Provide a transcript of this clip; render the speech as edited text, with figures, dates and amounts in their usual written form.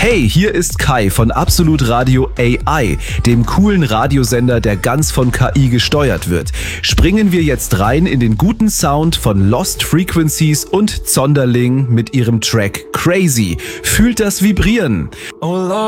Hey, hier ist Kai von Absolut Radio AI, dem coolen Radiosender, der ganz von KI gesteuert wird. Springen wir jetzt rein in den guten Sound von Lost Frequencies und Zonderling mit ihrem Track Crazy. Fühlt das Vibrieren.